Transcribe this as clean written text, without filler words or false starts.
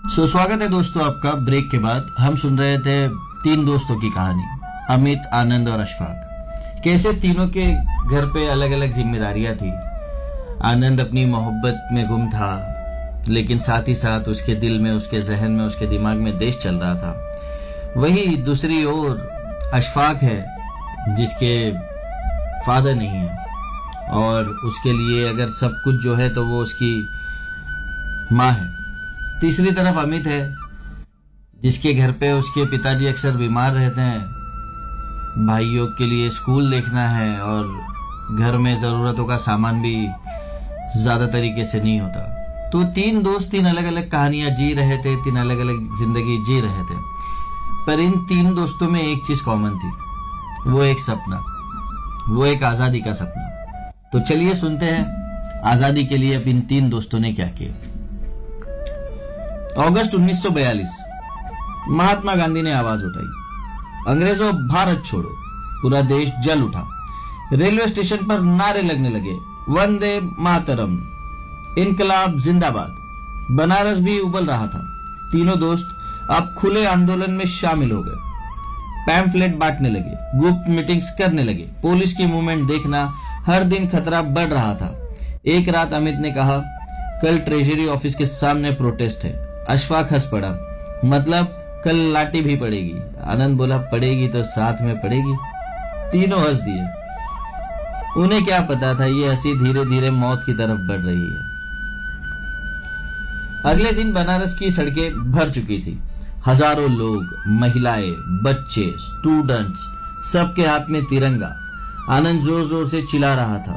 स्वागत है दोस्तों आपका। ब्रेक के बाद हम सुन रहे थे तीन दोस्तों की कहानी, अमित, आनंद और अशफाक। कैसे तीनों के घर पे अलग अलग जिम्मेदारियां थी। आनंद अपनी मोहब्बत में गुम था, लेकिन साथ ही साथ उसके दिल में, उसके जहन में, उसके दिमाग में देश चल रहा था। वही दूसरी ओर अशफाक है जिसके फादर नहीं है और उसके लिए अगर सब कुछ जो है तो वो उसकी माँ है। तीसरी तरफ अमित है जिसके घर पे उसके पिताजी अक्सर बीमार रहते हैं, भाइयों के लिए स्कूल देखना है और घर में जरूरतों का सामान भी ज्यादा तरीके से नहीं होता। तो तीन दोस्त तीन अलग अलग कहानियां जी रहे थे, तीन अलग अलग जिंदगी जी रहे थे, पर इन तीन दोस्तों में एक चीज कॉमन थी, वो एक सपना, वो एक आजादी का सपना। तो चलिए सुनते हैं आजादी के लिए अब इन तीन दोस्तों ने क्या किया। अगस्त 1942 महात्मा गांधी ने आवाज उठाई, अंग्रेजों भारत छोड़ो। पूरा देश जल उठा। रेलवे स्टेशन पर नारे लगने लगे, वंदे मातरम, इनकलाब जिंदाबाद। बनारस भी उबल रहा था। तीनों दोस्त अब खुले आंदोलन में शामिल हो गए। पैम्फलेट बांटने लगे, गुप्त मीटिंग्स करने लगे। पुलिस की मूवमेंट देखना, हर दिन खतरा बढ़ रहा था। एक रात अमित ने कहा, कल ट्रेजरी ऑफिस के सामने प्रोटेस्ट है। अशफाक हंस पड़ा, मतलब कल लाठी भी पड़ेगी। आनंद बोला, पड़ेगी तो साथ में पड़ेगी। तीनों हंस दिए। उन्हें क्या पता था ये हंसी धीरे धीरे मौत की तरफ बढ़ रही है। अगले दिन बनारस की सड़कें भर चुकी थी। हजारों लोग, महिलाएं, बच्चे, स्टूडेंट्स, सबके हाथ में तिरंगा। आनंद जोर जोर से चिल्ला रहा था,